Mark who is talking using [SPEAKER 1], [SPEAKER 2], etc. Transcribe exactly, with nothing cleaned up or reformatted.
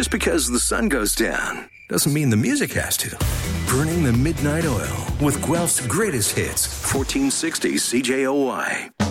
[SPEAKER 1] Just because the sun goes down doesn't mean the music has to. Burning the Midnight Oil with Guelph's greatest hits. fourteen sixty C J O Y.